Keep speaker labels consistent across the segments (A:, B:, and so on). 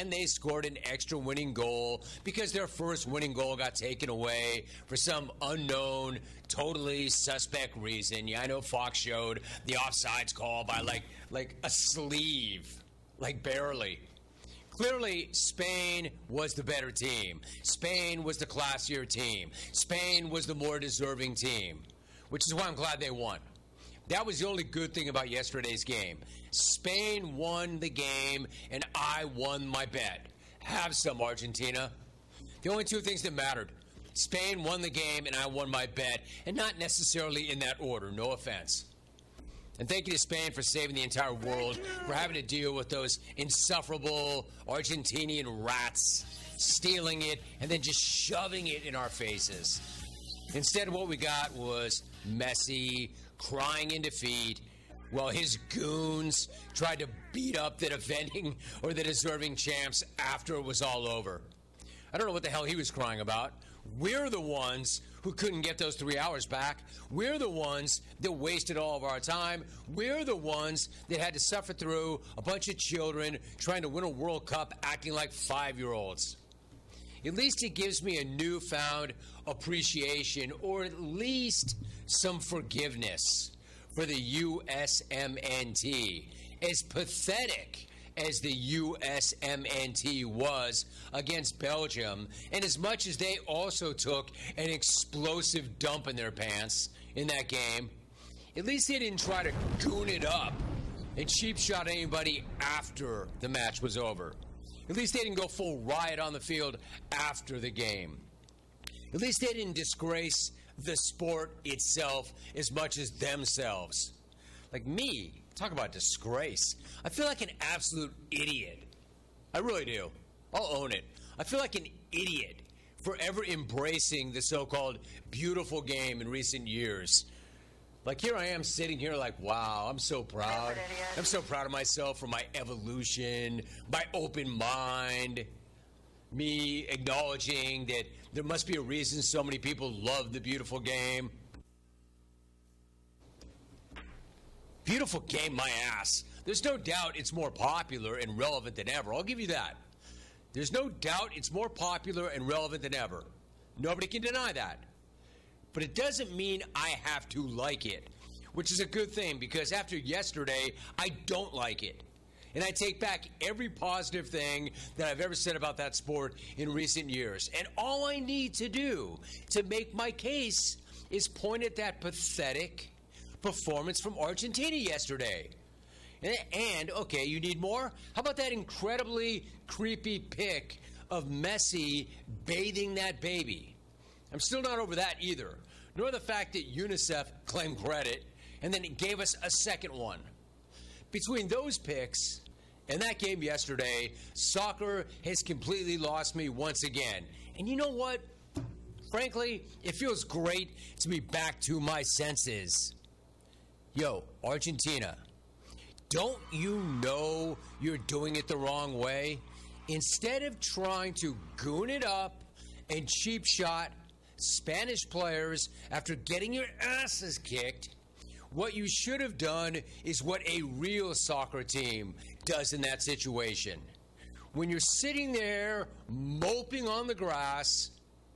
A: and they scored an extra winning goal because their first winning goal got taken away for some unknown, totally suspect reason. Yeah, I know Fox showed the offsides call by like a sleeve, like barely. Clearly, Spain was the better team. Spain was the classier team. Spain was the more deserving team, which is why I'm glad they won. That was the only good thing about yesterday's game. Spain won the game, and I won my bet. Have some, Argentina. The only two things that mattered. Spain won the game, and I won my bet, and not necessarily in that order. No offense. And thank you to Spain for saving the entire world, for having to deal with those insufferable Argentinian rats stealing it and then just shoving it in our faces. Instead, what we got was Messi crying in defeat while his goons tried to beat up the defending or the deserving champs after it was all over. I don't know what the hell he was crying about. We're the ones who couldn't get those 3 hours back. We're the ones that wasted all of our time. We're the ones that had to suffer through a bunch of children trying to win a World Cup acting like 5-year-olds. At least it gives me a newfound appreciation, or at least some forgiveness for the USMNT. As pathetic as the USMNT was against Belgium, and as much as they also took an explosive dump in their pants in that game, at least they didn't try to goon it up and cheap shot anybody after the match was over. At least they didn't go full riot on the field after the game. At least they didn't disgrace the sport itself as much as themselves. Like me, talk about disgrace. I feel like an absolute idiot. I really do. I'll own it. I feel like an idiot for ever embracing the so-called beautiful game in recent years. Like, here I am sitting here like, wow, I'm so proud. I'm so proud of myself for my evolution, my open mind, me acknowledging that there must be a reason so many people love the beautiful game. Beautiful game, my ass. There's no doubt it's more popular and relevant than ever. I'll give you that. There's no doubt it's more popular and relevant than ever. Nobody can deny that. But it doesn't mean I have to like it, which is a good thing, because after yesterday, I don't like it. And I take back every positive thing that I've ever said about that sport in recent years. And all I need to do to make my case is point at that pathetic performance from Argentina yesterday. And, okay, you need more? How about that incredibly creepy pic of Messi bathing that baby? I'm still not over that either, nor the fact that UNICEF claimed credit and then it gave us a second one. Between those picks and that game yesterday, soccer has completely lost me once again. And you know what? Frankly, it feels great to be back to my senses. Yo, Argentina, don't you know you're doing it the wrong way? Instead of trying to goon it up and cheap shot Spanish players after getting your asses kicked, what you should have done is what a real soccer team does in that situation. When you're sitting there moping on the grass,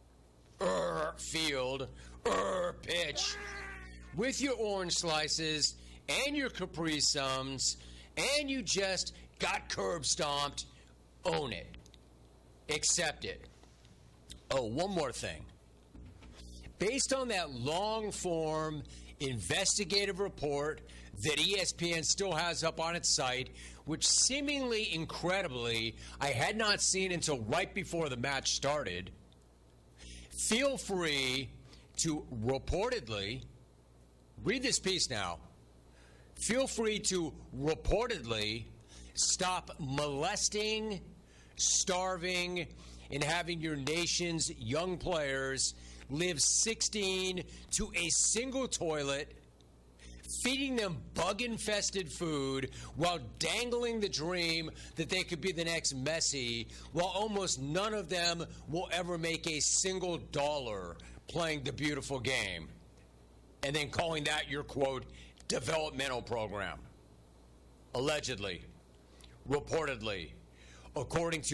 A: field, pitch, with your orange slices and your Capri Suns, and you just got curb stomped, own it. Accept it. Oh, one more thing. Based on that long-form investigative report that ESPN still has up on its site, which seemingly incredibly I had not seen until right before the match started, feel free to reportedly, read this piece now, feel free to reportedly stop molesting, starving, and having your nation's young players live 16 to a single toilet, feeding them bug-infested food while dangling the dream that they could be the next Messi, while almost none of them will ever make a single dollar playing the beautiful game, and then calling that your, quote, developmental program. Allegedly, reportedly, according to